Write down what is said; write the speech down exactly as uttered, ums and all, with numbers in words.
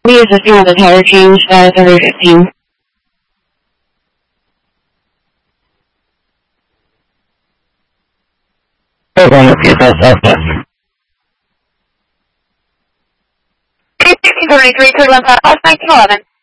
We use a single tire change uh, every fifteen. Hold on, let's get that stuff done. sixteen thirty-three, third one, five, nineteen eleven.